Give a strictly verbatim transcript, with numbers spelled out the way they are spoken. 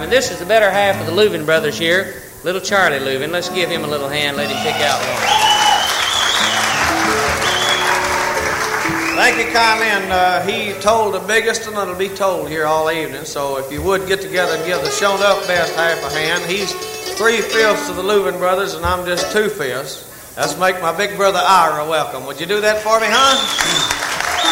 And this is the better half of the Louvin brothers here, little Charlie Louvin. Let's give him a little hand, let him pick out one. Thank you kindly, and uh, he told the biggest, and it'll be told here all evening. So if you would get together and give the shown up best half a hand. He's three-fifths of the Louvin brothers, and I'm just two-fifths. Let's make my big brother Ira welcome. Would you do that for me, huh?